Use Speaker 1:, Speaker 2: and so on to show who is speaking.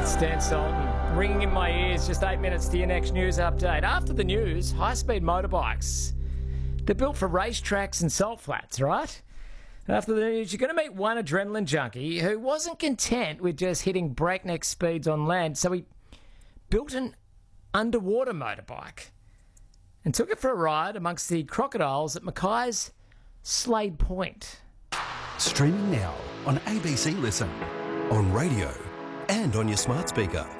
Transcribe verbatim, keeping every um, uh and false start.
Speaker 1: Dan Sultan ringing in my ears. Just eight minutes to your next news update. After the news, high-speed motorbikes. They're built for racetracks and salt flats, right? After the news, you're going to meet one adrenaline junkie who wasn't content with just hitting breakneck speeds on land, so he built an underwater motorbike and took it for a ride amongst the crocodiles at Mackay's Slade Point.
Speaker 2: Streaming now on A B C Listen, on radio and on your smart speaker.